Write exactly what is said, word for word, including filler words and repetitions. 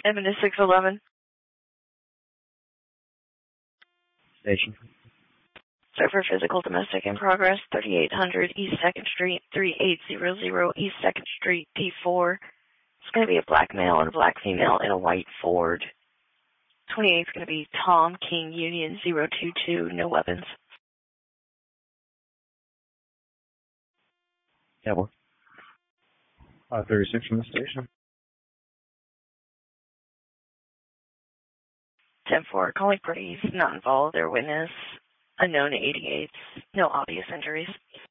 Evan to six eleven. Station. Server physical domestic in progress, thirty-eight hundred East second Street, thirty-eight hundred East second Street, P four. It's going to be a black male and a black female in a white Ford. twenty-eighth is going to be Tom King Union zero two two, no weapons. Yeah, well. Uh, thirty-six from the station. ten four, calling parties not involved. Their witness, unknown eighty-eight. No obvious injuries.